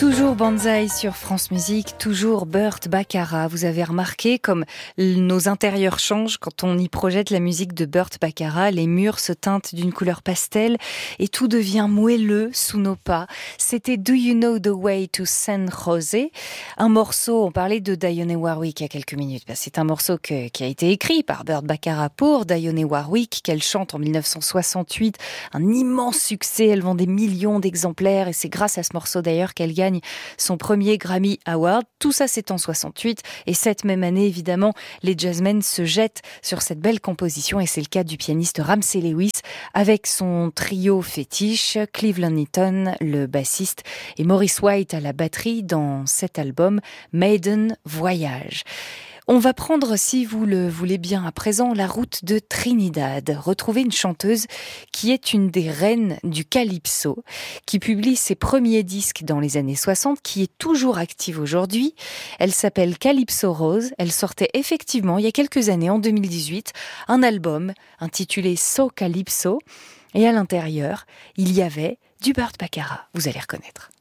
Toujours Banzai sur France Musique, toujours Burt Bacharach. Vous avez remarqué comme nos intérieurs changent quand on y projette la musique de Burt Bacharach. Les murs se teintent d'une couleur pastel et tout devient moelleux sous nos pas. C'était Do You Know the Way to San Jose? Un morceau, on parlait de Dionne Warwick il y a quelques minutes. C'est un morceau qui a été écrit par Burt Bacharach pour Dionne Warwick, qu'elle chante en 1968. Un immense succès, elle vend des millions d'exemplaires et c'est grâce à ce morceau d'ailleurs qu'elle gagne son premier Grammy Award. Tout ça, c'est en 68. Et cette même année, évidemment, les jazzmen se jettent sur cette belle composition. Et c'est le cas du pianiste Ramsey Lewis avec son trio fétiche, Cleveland Eaton, le bassiste, et Maurice White à la batterie dans cet album Maiden Voyage. On va prendre, si vous le voulez bien à présent, la route de Trinidad. Retrouver une chanteuse qui est une des reines du calypso, qui publie ses premiers disques dans les années 60, qui est toujours active aujourd'hui. Elle s'appelle Calypso Rose. Elle sortait effectivement, il y a quelques années, en 2018, un album intitulé So Calypso. Et à l'intérieur, il y avait du Burt Bacharach. Vous allez reconnaître.